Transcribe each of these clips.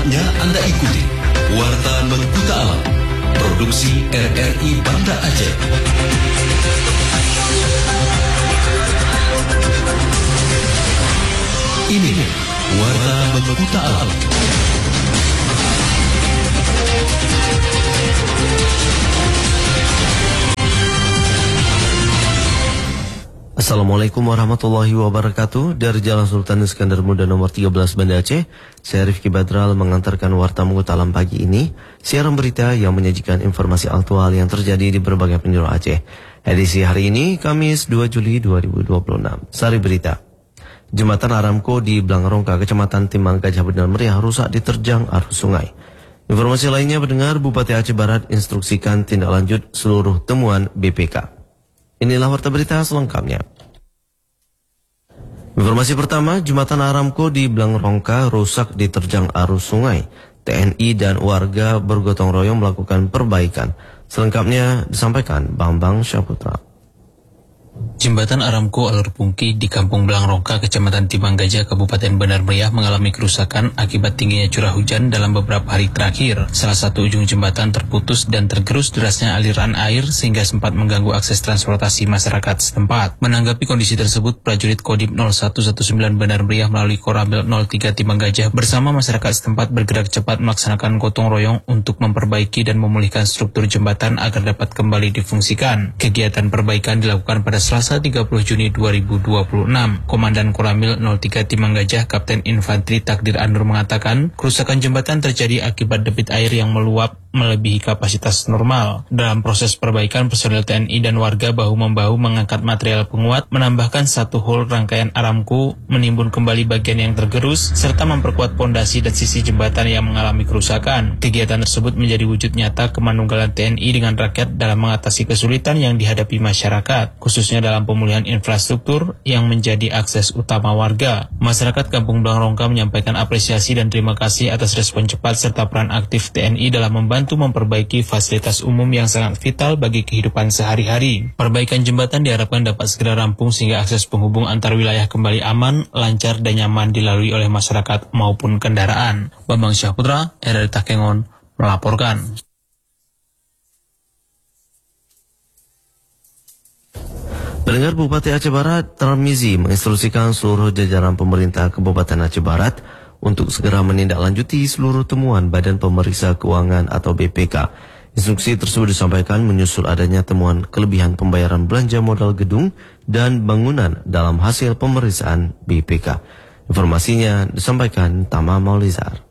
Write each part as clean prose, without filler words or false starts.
Saatnya Anda ikuti Warta Mengkuta Alam, produksi RRI Banda Aceh. Ini Warta Mengkuta Alam. Assalamualaikum warahmatullahi wabarakatuh. Dari Jalan Sultan Iskandar Muda nomor 13 Banda Aceh, saya Rifki Badral mengantarkan Warta Mengkuta Alam pagi ini. Siaran berita yang menyajikan informasi aktual yang terjadi di berbagai penjuru Aceh. Edisi hari ini, Kamis 2 Juli 2026. Sari berita. Jembatan Aramco di Blangrongka, Kecamatan Timbang Gajah Bendera Meriah rusak diterjang arus sungai. Informasi lainnya mendengar Bupati Aceh Barat instruksikan tindak lanjut seluruh temuan BPK. Inilah warta berita selengkapnya. Informasi pertama, Jembatan Aramco di Blangrongka rusak diterjang arus sungai. TNI dan warga bergotong royong melakukan perbaikan. Selengkapnya disampaikan Bambang Syaputra. Jembatan Aramco Alur Pungki di Kampung Blangrongka, Kecamatan Timbang Gajah, Kabupaten Bendera Meriah mengalami kerusakan akibat tingginya curah hujan dalam beberapa hari terakhir. Salah satu ujung jembatan terputus dan tergerus derasnya aliran air sehingga sempat mengganggu akses transportasi masyarakat setempat. Menanggapi kondisi tersebut, prajurit Kodim 0119 Bendera Meriah melalui Koramil 03 Timbang Gajah bersama masyarakat setempat bergerak cepat melaksanakan gotong royong untuk memperbaiki dan memulihkan struktur jembatan agar dapat kembali difungsikan. Kegiatan perbaikan dilakukan pada Selasa 30 Juni 2026. Komandan Koramil 03 Timbang Gajah, Kapten Infanteri Takdir Anur mengatakan, kerusakan jembatan terjadi akibat debit air yang meluap melebihi kapasitas normal. Dalam proses perbaikan, personel TNI dan warga bahu-membahu mengangkat material penguat, menambahkan satu hol rangkaian Aramco, menimbun kembali bagian yang tergerus, serta memperkuat pondasi dan sisi jembatan yang mengalami kerusakan. Kegiatan tersebut menjadi wujud nyata kemanunggalan TNI dengan rakyat dalam mengatasi kesulitan yang dihadapi masyarakat, khususnya dalam pemulihan infrastruktur yang menjadi akses utama warga. Masyarakat Kampung Blangrongka menyampaikan apresiasi dan terima kasih atas respon cepat serta peran aktif TNI dalam membantu memperbaiki fasilitas umum yang sangat vital bagi kehidupan sehari-hari. Perbaikan jembatan diharapkan dapat segera rampung sehingga akses penghubung antar wilayah kembali aman, lancar dan nyaman dilalui oleh masyarakat maupun kendaraan. Bambang Syahputra, RRI Takengon, melaporkan. Pendengar, Bupati Aceh Barat Tarmizi menginstruksikan seluruh jajaran pemerintah Kabupaten Aceh Barat untuk segera menindaklanjuti seluruh temuan Badan Pemeriksa Keuangan atau BPK. Instruksi tersebut disampaikan menyusul adanya temuan kelebihan pembayaran belanja modal gedung dan bangunan dalam hasil pemeriksaan BPK. Informasinya disampaikan Tama Maulizar.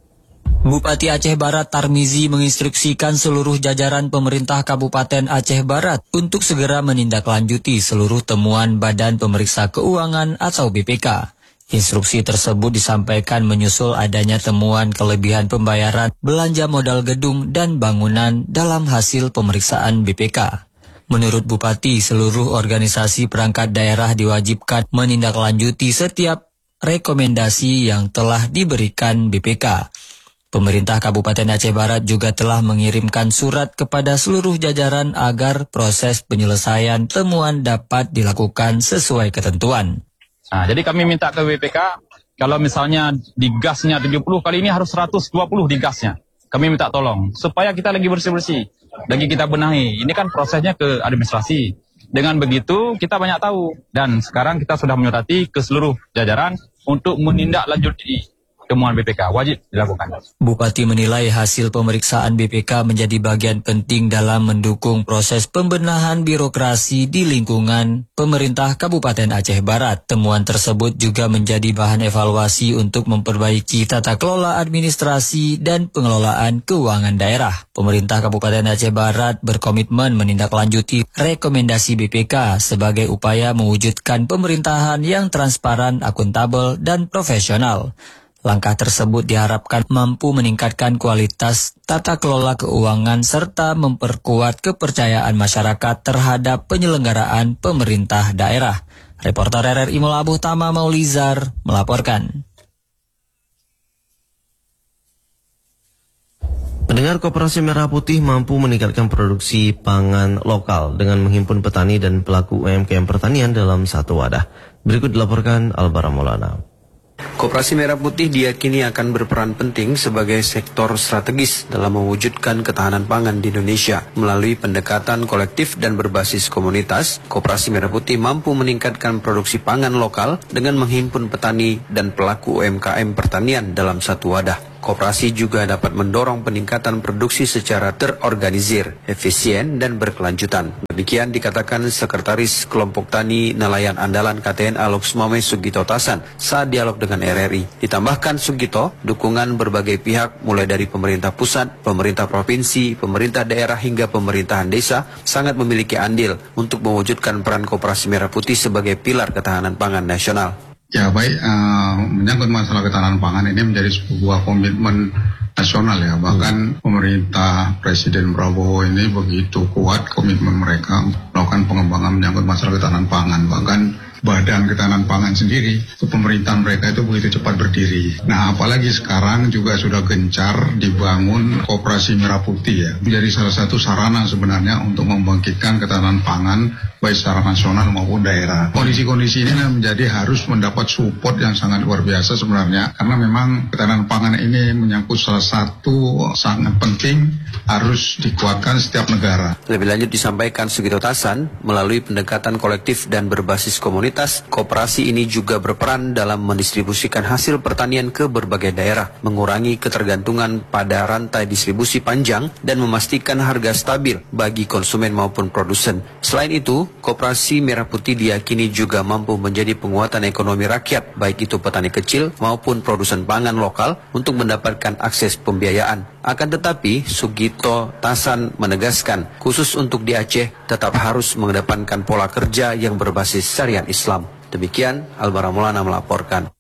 Bupati Aceh Barat Tarmizi menginstruksikan seluruh jajaran pemerintah Kabupaten Aceh Barat untuk segera menindaklanjuti seluruh temuan Badan Pemeriksa Keuangan atau BPK. Instruksi tersebut disampaikan menyusul adanya temuan kelebihan pembayaran belanja modal gedung dan bangunan dalam hasil pemeriksaan BPK. Menurut Bupati, seluruh organisasi perangkat daerah diwajibkan menindaklanjuti setiap rekomendasi yang telah diberikan BPK. Pemerintah Kabupaten Aceh Barat juga telah mengirimkan surat kepada seluruh jajaran agar proses penyelesaian temuan dapat dilakukan sesuai ketentuan. Nah, jadi kami minta ke BPK, kalau misalnya di gasnya 70, kali ini harus 120 di gasnya. Kami minta tolong, supaya kita lagi bersih-bersih, lagi kita benahi. Ini kan prosesnya ke administrasi. Dengan begitu, kita banyak tahu. Dan sekarang kita sudah menyurati ke seluruh jajaran untuk menindaklanjuti temuan BPK, wajib dilakukan. Bupati menilai hasil pemeriksaan BPK menjadi bagian penting dalam mendukung proses pembenahan birokrasi di lingkungan pemerintah Kabupaten Aceh Barat. Temuan tersebut juga menjadi bahan evaluasi untuk memperbaiki tata kelola administrasi dan pengelolaan keuangan daerah. Pemerintah Kabupaten Aceh Barat berkomitmen menindaklanjuti rekomendasi BPK sebagai upaya mewujudkan pemerintahan yang transparan, akuntabel, dan profesional. Langkah tersebut diharapkan mampu meningkatkan kualitas tata kelola keuangan serta memperkuat kepercayaan masyarakat terhadap penyelenggaraan pemerintah daerah. Reporter RRI Melabuh Tama Maulizar melaporkan. Pendengar, Koperasi Merah Putih mampu meningkatkan produksi pangan lokal dengan menghimpun petani dan pelaku UMKM pertanian dalam satu wadah. Berikut dilaporkan Albara Maulana. Koperasi Merah Putih diyakini akan berperan penting sebagai sektor strategis dalam mewujudkan ketahanan pangan di Indonesia. Melalui pendekatan kolektif dan berbasis komunitas, Koperasi Merah Putih mampu meningkatkan produksi pangan lokal dengan menghimpun petani dan pelaku UMKM pertanian dalam satu wadah. Koperasi juga dapat mendorong peningkatan produksi secara terorganisir, efisien, dan berkelanjutan. Demikian dikatakan Sekretaris Kelompok Tani Nelayan Andalan KTN Alux Mame Sugito Tasan saat dialog dengan RRI. Ditambahkan Sugito, dukungan berbagai pihak mulai dari pemerintah pusat, pemerintah provinsi, pemerintah daerah hingga pemerintahan desa sangat memiliki andil untuk mewujudkan peran Koperasi Merah Putih sebagai pilar ketahanan pangan nasional. Ya baik, menyangkut masalah ketahanan pangan ini menjadi sebuah komitmen nasional ya. Bahkan pemerintah Presiden Prabowo ini begitu kuat komitmen mereka melakukan pengembangan menyangkut masalah ketahanan pangan. Bahkan Badan Ketahanan Pangan sendiri, pemerintahan mereka itu begitu cepat berdiri. Nah, apalagi sekarang juga sudah gencar dibangun Koperasi Merah Putih ya. Menjadi salah satu sarana sebenarnya untuk membangkitkan ketahanan pangan baik secara nasional maupun daerah. Kondisi-kondisi ini menjadi harus mendapat support yang sangat luar biasa sebenarnya. Karena memang ketahanan pangan ini menyangkut salah satu sangat penting harus dikuatkan setiap negara. Lebih lanjut disampaikan Sugito Tasan, melalui pendekatan kolektif dan berbasis komunitas, koperasi ini juga berperan dalam mendistribusikan hasil pertanian ke berbagai daerah, mengurangi ketergantungan pada rantai distribusi panjang, dan memastikan harga stabil bagi konsumen maupun produsen. Selain itu, Koperasi Merah Putih diyakini juga mampu menjadi penguatan ekonomi rakyat, baik itu petani kecil maupun produsen pangan lokal untuk mendapatkan akses pembiayaan. Akan tetapi, Sugito Tasan menegaskan, khusus untuk di Aceh tetap harus mengedepankan pola kerja yang berbasis syariat Islam. Demikian, Alvaro Maulana melaporkan.